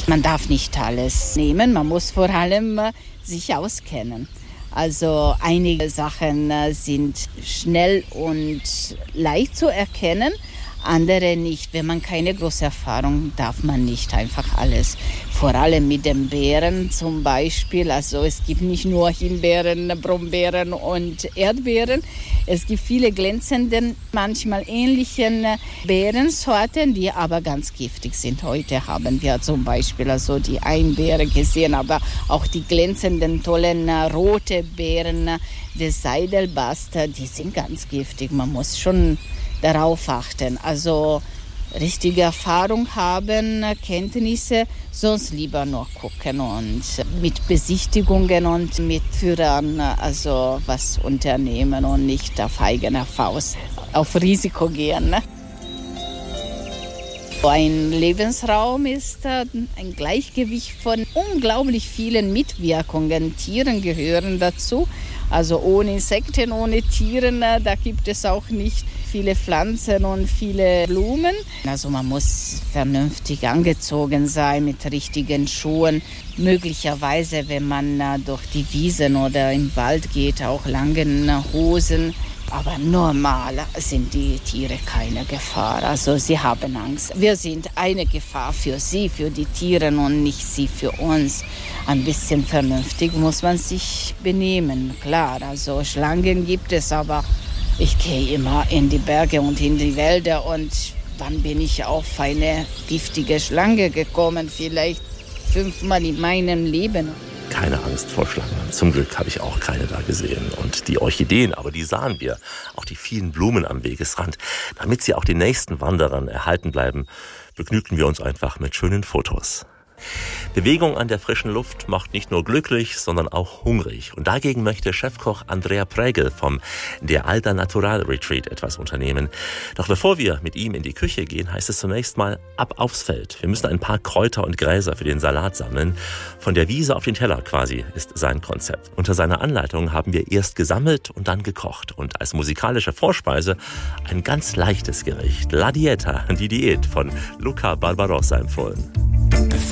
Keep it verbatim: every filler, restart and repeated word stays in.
Man darf nicht alles nehmen, man muss vor allem sich auskennen. Also einige Sachen sind schnell und leicht zu erkennen, andere nicht. Wenn man keine große Erfahrung, darf man nicht einfach alles. Vor allem mit den Beeren zum Beispiel. Also es gibt nicht nur Himbeeren, Brombeeren und Erdbeeren. Es gibt viele glänzende, manchmal ähnlichen Beerensorten, die aber ganz giftig sind. Heute haben wir zum Beispiel also die Einbeere gesehen, aber auch die glänzenden, tollen rote Beeren des Seidelbaster, die sind ganz giftig. Man muss schon darauf achten. Also richtige Erfahrung haben, Kenntnisse, sonst lieber nur gucken und mit Besichtigungen und mit Führern also was unternehmen und nicht auf eigene Faust auf Risiko gehen. Ne? Ein Lebensraum ist ein Gleichgewicht von unglaublich vielen Mitwirkungen. Tieren gehören dazu. Also ohne Insekten, ohne Tieren, da gibt es auch nicht viele Pflanzen und viele Blumen. Also man muss vernünftig angezogen sein mit richtigen Schuhen. Möglicherweise, wenn man durch die Wiesen oder im Wald geht, auch langen Hosen. Aber normal sind die Tiere keine Gefahr. Also sie haben Angst. Wir sind eine Gefahr für sie, für die Tiere und nicht sie für uns. Ein bisschen vernünftig muss man sich benehmen. Klar, also Schlangen gibt es, aber ich gehe immer in die Berge und in die Wälder und wann bin ich auf eine giftige Schlange gekommen? Vielleicht fünfmal in meinem Leben. Keine Angst vor Schlangen. Zum Glück habe ich auch keine da gesehen. Und die Orchideen, aber die sahen wir. Auch die vielen Blumen am Wegesrand. Damit sie auch den nächsten Wanderern erhalten bleiben, begnügten wir uns einfach mit schönen Fotos. Bewegung an der frischen Luft macht nicht nur glücklich, sondern auch hungrig. Und dagegen möchte Chefkoch Andrea Prägel vom Der Alda Natural Retreat etwas unternehmen. Doch bevor wir mit ihm in die Küche gehen, heißt es zunächst mal ab aufs Feld. Wir müssen ein paar Kräuter und Gräser für den Salat sammeln. Von der Wiese auf den Teller quasi ist sein Konzept. Unter seiner Anleitung haben wir erst gesammelt und dann gekocht. Und als musikalische Vorspeise ein ganz leichtes Gericht. La Dieta, die Diät von Luca Barbarossa empfohlen.